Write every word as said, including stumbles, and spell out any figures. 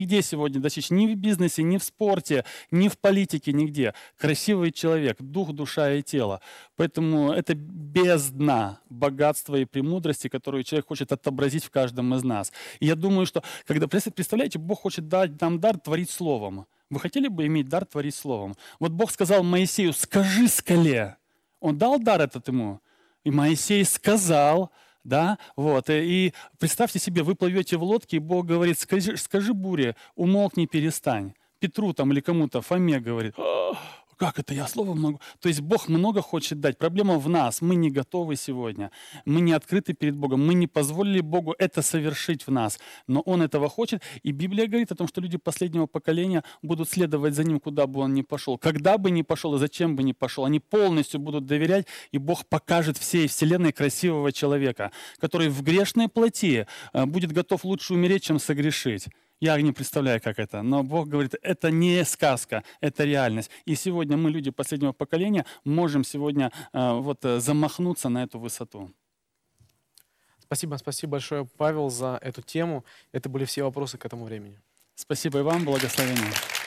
Где сегодня достичь? Ни в бизнесе, ни в спорте, ни в политике, нигде. Красивый человек, дух, душа и тело. Поэтому это бездна богатства и премудрости, которую человек хочет отобразить в каждом из нас. И я думаю, что, когда, представляете, Бог хочет дать нам дар творить словом. Вы хотели бы иметь дар творить словом? Вот Бог сказал Моисею: скажи скале. Он дал дар этот ему. И Моисей сказал, да, вот, и, и представьте себе, вы плывете в лодке, и Бог говорит: скажи, скажи буре, умолкни, перестань. Петру там или кому-то, Фоме говорит: «А, как это я слово могу? То есть Бог много хочет дать. Проблема в нас. Мы не готовы сегодня. Мы не открыты перед Богом. Мы не позволили Богу это совершить в нас. Но Он этого хочет. И Библия говорит о том, что люди последнего поколения будут следовать за Ним, куда бы Он ни пошел. Когда бы ни пошел и зачем бы ни пошел. Они полностью будут доверять, и Бог покажет всей вселенной красивого человека, который в грешной плоти э, будет готов лучше умереть, чем согрешить. Я не представляю, как это, но Бог говорит, это не сказка, это реальность. И сегодня мы, люди последнего поколения, можем сегодня э, вот, э, замахнуться на эту высоту. Спасибо, спасибо большое, Павел, за эту тему. Это были все вопросы к этому времени. Спасибо и вам, благословения.